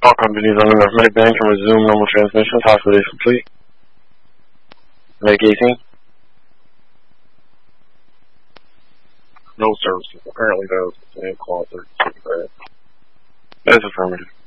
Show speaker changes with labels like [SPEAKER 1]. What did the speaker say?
[SPEAKER 1] All companies on the North Medic Band can resume normal transmissions. Hospital is complete. Medic 18. No services. Apparently that was the same call 36. That's affirmative.